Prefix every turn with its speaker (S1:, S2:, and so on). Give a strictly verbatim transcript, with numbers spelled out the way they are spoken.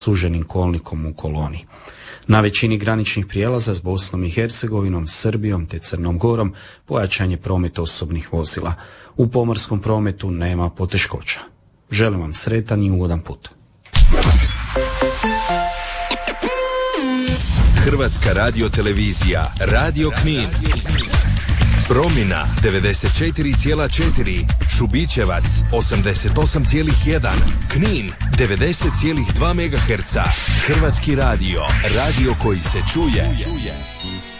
S1: suženim kolnikom u koloni. Na većini graničnih prijelaza s Bosnom i Hercegovinom, Srbijom te Crnom Gorom pojačan je promet osobnih vozila. U pomorskom prometu nema poteškoća. Želim vam sretan i ugodan put.
S2: Hrvatska radiotelevizija, Radio Knin. Promina devedeset četiri zarez četiri, Šubićevac osamdeset osam zarez jedan, Knin devedeset zarez dva megaherca. Hrvatski radio, radio koji se čuje.